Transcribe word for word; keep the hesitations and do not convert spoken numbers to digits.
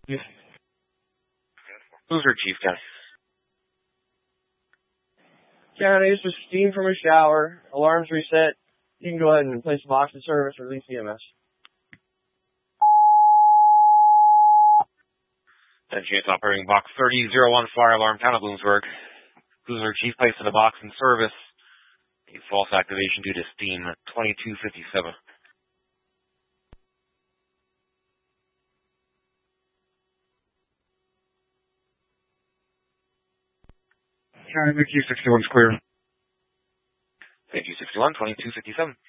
Boozer Chief, Ken. Ken, I just was steam from a shower. Alarms reset. You can go ahead and place the box in service or release E M S. ten Chance operating box thirty oh one fire alarm, town of Bloomsburg. Boozer Chief placed in the box in service. A false activation due to steam twenty-two fifty-seven. County M Q sixty-one is clear. M Q sixty-one, twenty-two fifty-seven.